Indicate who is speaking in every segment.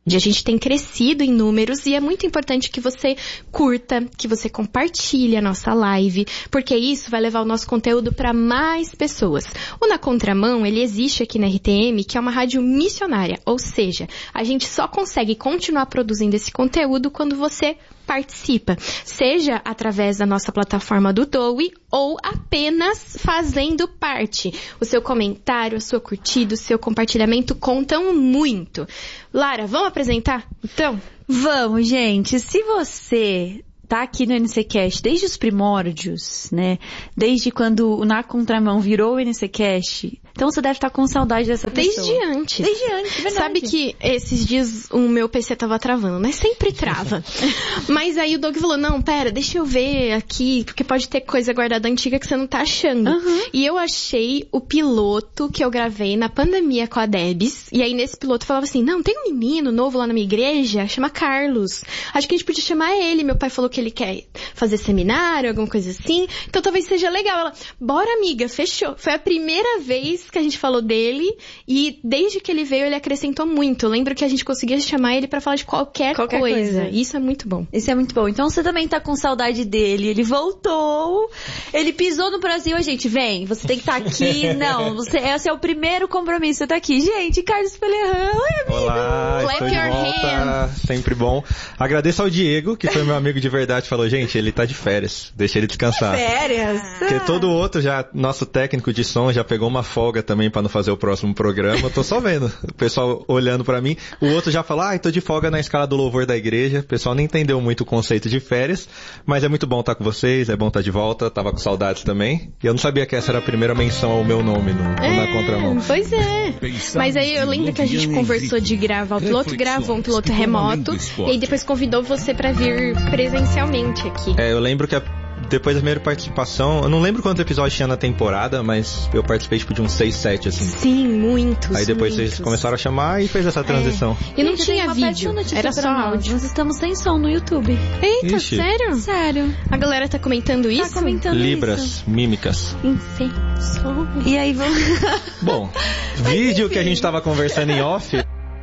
Speaker 1: A gente tem crescido em números e é muito importante que você curta, que você compartilhe a nossa live, porque isso vai levar o nosso conteúdo para mais pessoas. O Na Contramão, ele existe aqui na RTM, que é uma rádio missionária, ou seja, a gente só consegue continuar produzindo esse conteúdo quando você participa, seja através da nossa plataforma do Doe ou apenas fazendo parte. O seu comentário, a sua curtida, o seu compartilhamento contam muito. Lara, vamos apresentar? Então?
Speaker 2: Vamos, gente. Se você tá aqui no NCCast desde os primórdios, né? Desde quando o Na Contramão virou o NCCast, então você deve estar com saudade dessa pessoa.
Speaker 1: Desde antes, verdade. Sabe que esses dias o meu PC tava travando, né? Sempre trava. Mas aí o Doug falou, não, pera, deixa eu ver aqui, porque pode ter coisa guardada antiga que você não tá achando. E eu achei o piloto que eu gravei na pandemia com a Debs, e aí nesse piloto falava assim, não, tem um menino novo lá na minha igreja, chama Carlos. Acho que a gente podia chamar ele. Meu pai falou que ele quer fazer seminário, alguma coisa assim. Então talvez seja legal. Ela, bora amiga, fechou. Foi a primeira vez que a gente falou dele e desde que ele veio ele acrescentou muito. Eu lembro que a gente conseguia chamar ele pra falar de qualquer coisa. Isso é muito bom.
Speaker 2: Isso é muito bom. Então você também tá com saudade dele. Ele voltou, ele pisou no Brasil. A gente, vem, você tem que estar aqui. Não, esse é o primeiro compromisso. Você tá aqui. Gente, Carlos Pelerran, oi amigo.
Speaker 3: Olá,
Speaker 1: Clap
Speaker 3: estou de
Speaker 1: your
Speaker 3: volta.
Speaker 1: hand.
Speaker 3: Sempre bom. Agradeço ao Diego, que foi meu amigo de verdade. Falou, gente, ele tá de férias. Deixa ele descansar.
Speaker 2: Férias?
Speaker 3: Porque todo outro já, nosso técnico de som já pegou uma folga também pra não fazer o próximo programa. Eu tô só vendo o pessoal olhando pra mim. O outro já falou, tô de folga na escala do louvor da igreja. O pessoal nem entendeu muito o conceito de férias, mas é muito bom estar com vocês, é bom estar de volta. Tava com saudades também. E eu não sabia que essa era a primeira menção ao meu nome no Na Contramão.
Speaker 1: Pois é. Mas aí eu lembro que a gente conversou de gravar o piloto, gravou um piloto remoto, e aí depois convidou você pra vir presencialmente aqui.
Speaker 3: Eu lembro que depois da primeira participação, eu não lembro quantos episódios tinha na temporada, mas eu participei tipo de uns 6, 7, assim.
Speaker 1: Sim, muitos.
Speaker 3: Aí depois vocês começaram a chamar e fez essa transição.
Speaker 1: E não tinha vídeo, era só áudio.
Speaker 2: Nós estamos sem som no YouTube.
Speaker 1: Eita,
Speaker 3: Ixi.
Speaker 1: sério?
Speaker 2: Sério.
Speaker 1: A galera tá comentando isso?
Speaker 2: Tá comentando
Speaker 3: Libras,
Speaker 2: isso.
Speaker 3: mímicas.
Speaker 1: Infecção.
Speaker 2: E aí vamos...
Speaker 3: Bom, vídeo que a gente tava conversando em off...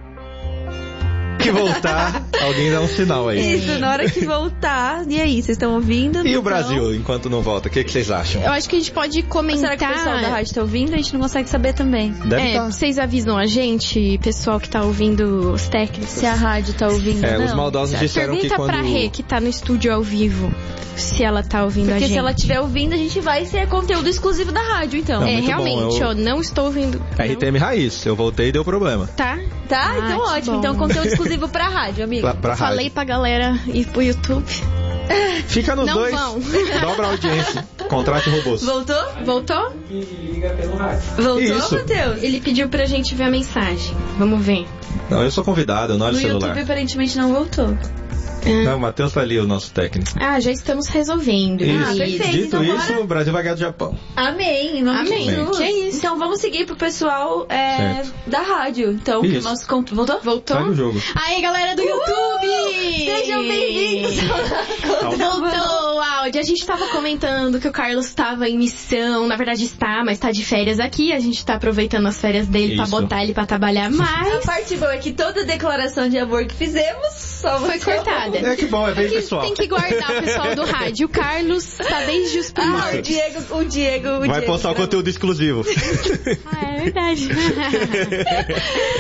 Speaker 3: que voltar, alguém dá um sinal aí.
Speaker 2: Isso, na hora que voltar. E aí, vocês estão ouvindo?
Speaker 3: E o Brasil, enquanto não volta, o que vocês acham?
Speaker 1: Eu acho que a gente pode comentar...
Speaker 2: Será que o pessoal da rádio tá ouvindo? A gente não consegue saber também.
Speaker 3: Deve tá.
Speaker 1: Vocês avisam a gente, pessoal que tá ouvindo, os técnicos.
Speaker 2: Se a rádio tá ouvindo ou não.
Speaker 3: Os maldosos disseram que
Speaker 1: Pergunta
Speaker 3: quando...
Speaker 1: pra Rê, que tá no estúdio ao vivo, se ela tá ouvindo a
Speaker 2: Porque
Speaker 1: gente.
Speaker 2: se ela estiver ouvindo, a gente vai ser conteúdo exclusivo da rádio, então.
Speaker 3: Não, muito
Speaker 1: realmente,
Speaker 3: bom,
Speaker 1: não estou ouvindo.
Speaker 3: RTM Raiz, eu voltei e deu problema.
Speaker 1: Tá?
Speaker 2: Tá? Então
Speaker 1: que
Speaker 2: ótimo.
Speaker 1: bom.
Speaker 2: Então conteúdo exclusivo pra rádio, amigo.
Speaker 3: Pra
Speaker 1: Falei
Speaker 3: rádio.
Speaker 1: pra galera ir pro YouTube.
Speaker 3: Fica nos
Speaker 1: Não
Speaker 3: dois,
Speaker 1: vão.
Speaker 3: dobra a audiência, contrate robôs.
Speaker 2: Voltou?
Speaker 1: Voltou?
Speaker 2: Voltou,
Speaker 3: Isso.
Speaker 2: Matheus?
Speaker 1: Ele pediu pra gente ver a mensagem. Vamos ver.
Speaker 3: Não, eu sou convidado, eu não olho
Speaker 2: No
Speaker 3: o celular.
Speaker 2: YouTube aparentemente não voltou.
Speaker 3: Não, o Matheus tá ali, o nosso técnico.
Speaker 1: Já estamos resolvendo.
Speaker 3: Isso.
Speaker 2: perfeito.
Speaker 3: Dito
Speaker 2: Então
Speaker 3: isso,
Speaker 2: bora.
Speaker 3: o Brasil vai ganhar do Japão.
Speaker 2: Amém. Em nome de
Speaker 1: Amém.
Speaker 2: Jesus.
Speaker 1: Que isso?
Speaker 2: Então vamos seguir pro pessoal
Speaker 3: Certo.
Speaker 2: da rádio. Então, que o
Speaker 3: Isso.
Speaker 2: nosso voltou?
Speaker 1: Voltou?
Speaker 3: Segue o jogo.
Speaker 1: Aí, galera do YouTube!
Speaker 2: Sejam bem-vindos
Speaker 1: Voltou o áudio. A gente tava comentando que o Carlos tava em missão. Na verdade está, mas tá de férias aqui. A gente tá aproveitando as férias dele pra
Speaker 3: Isso.
Speaker 1: botar ele pra trabalhar
Speaker 2: A
Speaker 1: mais.
Speaker 2: parte boa é que toda declaração de amor que fizemos só
Speaker 1: Foi cortada.
Speaker 3: É que bom, é bem pessoal.
Speaker 1: Tem que guardar o pessoal do rádio. O Carlos tá desde os
Speaker 2: o
Speaker 1: primórdios.
Speaker 2: Diego.
Speaker 3: Vai postar o conteúdo exclusivo.
Speaker 1: É verdade.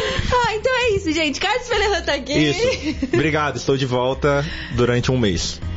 Speaker 2: Então é isso, gente. Carlos Pelerran tá aqui.
Speaker 3: Isso. Obrigado, estou de volta durante um mês.